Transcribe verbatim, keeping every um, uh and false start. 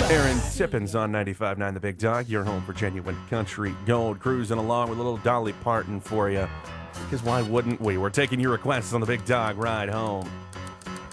Aaron Tippins on ninety-five point nine The Big Dog, your home for genuine country gold, cruising along with a little Dolly Parton for you. Because why wouldn't we? We're taking your requests on The Big Dog Ride Home.